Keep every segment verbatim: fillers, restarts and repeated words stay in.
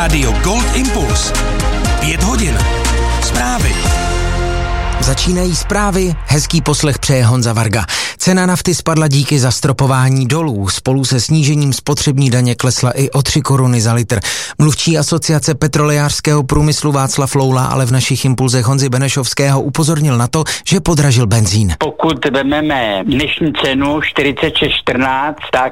Rádio Gold Impuls. Pět hodin. Zprávy. Začínají zprávy, hezký poslech přeje Honza Varga. Cena nafty spadla díky zastropování dolů. Spolu se snížením spotřební daně klesla i o tři koruny za litr. Mluvčí asociace petrolejářského průmyslu Václav Loula ale v našich impulzech Honzy Benešovského upozornil na to, že podražil benzín. Pokud vezmeme dnešní cenu čtyřicet šest čtrnáct, tak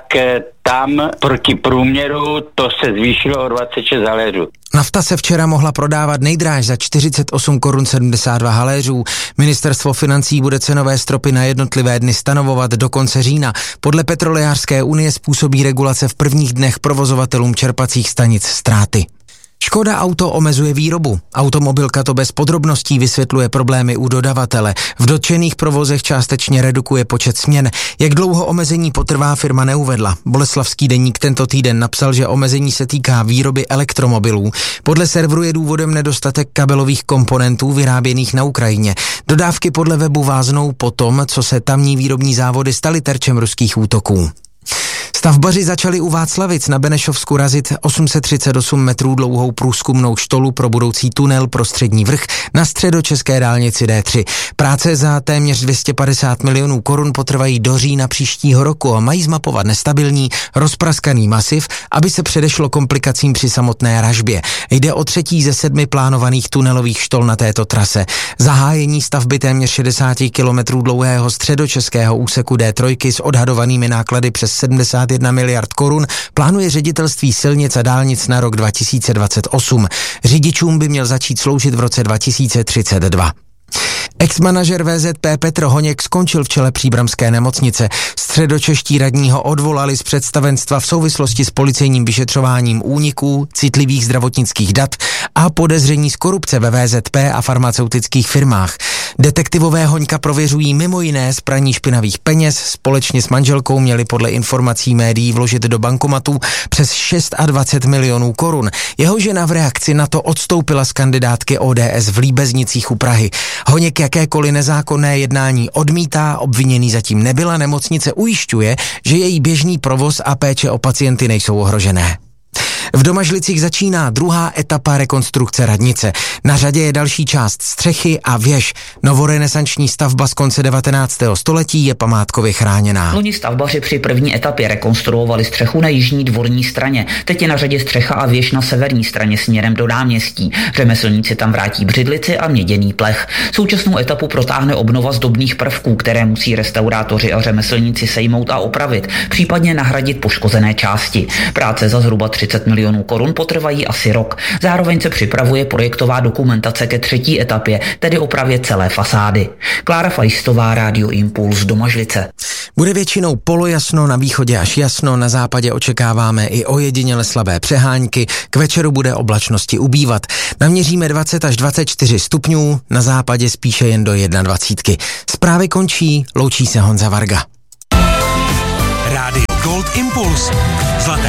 tam proti průměru to se zvýšilo o dvacet šest haléřů. Nafta se včera mohla prodávat nejdráž za čtyřicet osm korun sedmdesát dva haléřů. Ministerstvo financí bude cenové stropy na jednotlivé dny stanovovat do konce října. Podle Petrolejářské unie způsobí regulace v prvních dnech provozovatelům čerpacích stanic ztráty. Škoda Auto omezuje výrobu. Automobilka to bez podrobností vysvětluje problémy u dodavatele. V dotčených provozech částečně redukuje počet směn. Jak dlouho omezení potrvá, firma neuvedla. Boleslavský deník tento týden napsal, že omezení se týká výroby elektromobilů. Podle serveru je důvodem nedostatek kabelových komponentů vyráběných na Ukrajině. Dodávky podle webu váznou po tom, co se tamní výrobní závody staly terčem ruských útoků. Stavbaři začali u Václavic na Benešovsku razit osm set třicet osm metrů dlouhou průzkumnou štolu pro budoucí tunel pro střední vrch na středočeské dálnici D tři. Práce za téměř dvě stě padesát milionů korun potrvají do října příštího roku a mají zmapovat nestabilní, rozpraskaný masiv, aby se předešlo komplikacím při samotné ražbě. Jde o třetí ze sedmi plánovaných tunelových štol na této trase. Zahájení stavby téměř šedesát kilometrů dlouhého středočeského úseku D tři s odhadovanými náklady přes sedmdesát jedna miliard korun plánuje ředitelství silnic a dálnic na rok dva tisíce dvacet osm. Řidičům by měl začít sloužit v roce dva tisíce třicet dva. Ex-manažer V Z P Petr Honěk skončil v čele příbramské nemocnice. Středočeští radní ho odvolali z představenstva v souvislosti s policejním vyšetřováním úniků, citlivých zdravotnických dat a podezření z korupce ve V Z P a farmaceutických firmách. Detektivové Hoňka prověřují mimo jiné praní špinavých peněz. Společně s manželkou měli podle informací médií vložit do bankomatu přes dvacet šest milionů korun. Jeho žena v reakci na to odstoupila z kandidátky O D S v Líbeznicích u Prahy. Honěk jakékoliv nezákonné jednání odmítá, obviněný zatím nebyla, nemocnice ujišťuje, že její běžný provoz a péče o pacienty nejsou ohrožené. V Domažlicích začíná druhá etapa rekonstrukce radnice. Na řadě je další část střechy a věž. Novorenesanční stavba z konce devatenáctého století je památkově chráněná. Loni stavbaři při první etapě rekonstruovali střechu na jižní dvorní straně. Teď je na řadě střecha a věž na severní straně směrem do náměstí. Řemeslníci tam vrátí břidlici a měděný plech. Současnou etapu protáhne obnova zdobných prvků, které musí restaurátoři a řemeslníci sejmout a opravit, případně nahradit poškozené části. Práce za zhruba třicet milionů korun potrvají asi rok. Zároveň se připravuje projektová dokumentace ke třetí etapě, tedy opravě celé fasády. Klára Fajstová, Rádio Impuls, Domažlice. Bude většinou polojasno, na východě až jasno, na západě očekáváme i ojediněle slabé přehánky, k večeru bude oblačnosti ubývat. Naměříme dvacet až dvacet čtyři stupňů, na západě spíše jen do dvacet jedna. Zprávy končí, loučí se Honza Varga. Rádio Gold Impuls. Zlaté